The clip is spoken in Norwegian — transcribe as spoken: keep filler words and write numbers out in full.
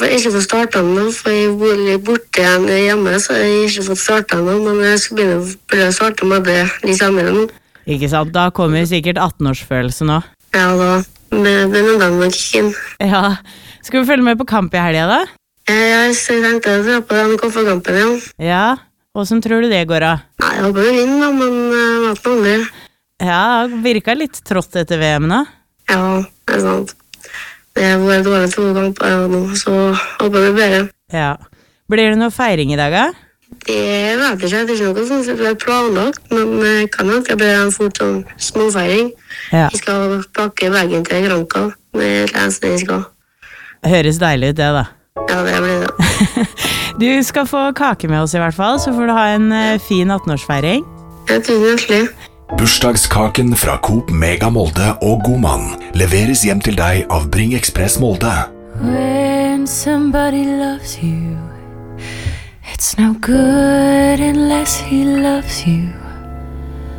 får ikke få startet den nå, for jeg bor litt borte igjen hjemme, så jeg har ikke fått startet den nå, men jeg skal begynne å prøve å starte med det litt senere nå. Ikke sant, da kommer sikkert atten-årsfølelse nå. Ja, da. Med den enda med kikken. Ja, skal vi følge med på kamp i helga da? Jeg tenkte å dra på den kofferkampen, ja. Ja, hvordan tror du det går da? Nei, jeg håper vi vinner, da, men uh, hva er det? Ja, virket litt trått etter V M da. Ja, det er sant. Det er vært dårlig to kamper ja, nå, så håper vi bedre. Ja. Blir det noe feiring i dag da? Det vet jeg ikke, det er ikke noe sånn som er planlagt, men uh, kan jeg ikke bli en fort sånn småfeiring. Ja. Vi skal pakke veggen til Granka med et eneste vi skal. Høres deilig ut det da. Ja, det blir det. Du skal få kake med oss i hvert fall, så får du ha en uh, fin atten-årsfeiring. Ja, tusen hjertelig. Bursdagskaken fra Coop Mega Molde og Godmann leveres hjem til deg av Bring Express Molde. When somebody loves you, it's no good unless he loves you.